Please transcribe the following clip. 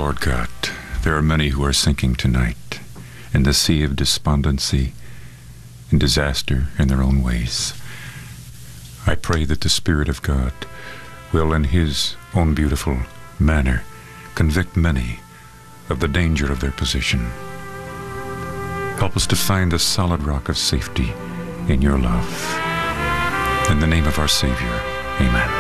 Lord God, there are many who are sinking tonight in the sea of despondency and disaster in their own ways. I pray that the Spirit of God will, in His own beautiful manner, convict many of the danger of their position. Help us to find the solid rock of safety in your love. In the name of our Savior, amen.